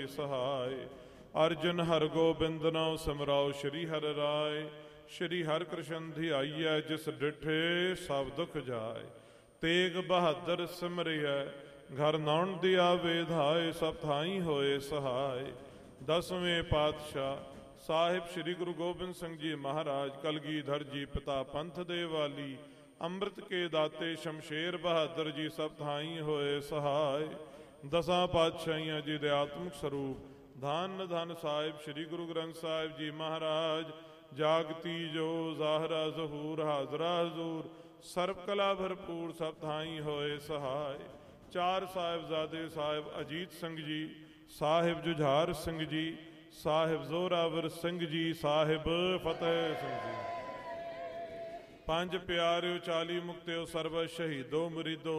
ਸਹਾय। अर्जन हर गोबिंद नाम सिमराओ श्री हर राय। श्री हर कृष्ण धियाइयै जिस डिठे सब दुख जाय। तेग बहादुर सिमरियै घर नाउन दिया वेधाय। सब थाई होए सहाय। दसवें पातशाह साहिब श्री गुरु गोबिंद सिंह जी महाराज कलगीधर जी पिता पंथ दे वाली। अमृत के दाते शमशेर बहादुर जी सब थाई होए सहाय। दसां पातशाहियां जी दे आत्मक स्वरूप धन धन साहिब श्री गुरु ग्रंथ साहिब जी महाराज। जागती जो ज़ाहरा ज़हूर हाजरा हजूर। सर्व कला भरपूर सब थाई होए सहाय। चार साहिबजादे साहिब अजीत सिंह जी, साहिब जुझार सिंह जी, साहिब जोरावर सिंह जी, साहिब फतेह सिंह जी। पंज प्यारिओ 40 मुक्तिओ सर्व शहीदो मुरीदो।